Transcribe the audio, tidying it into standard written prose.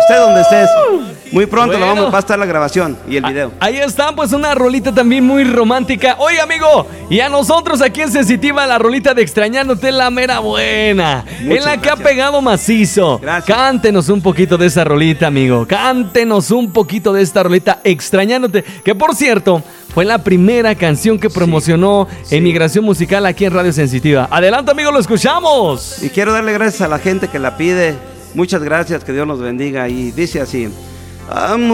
Estés donde estés. Muy pronto va a estar la grabación y el video. Ahí está, pues una rolita también muy romántica. Oye, amigo, y a nosotros aquí en Sensitiva, la rolita de Extrañándote, la mera buena. En la que ha pegado macizo. Gracias. Cántenos un poquito de esa rolita, amigo. Cántenos un poquito de esta rolita, Extrañándote. Que por cierto, fue la primera canción que promocionó en Migración Musical aquí en Radio Sensitiva. Adelante, amigo, lo escuchamos. Y quiero darle gracias a la gente que la pide. Muchas gracias, que Dios los bendiga. Y dice así: amor.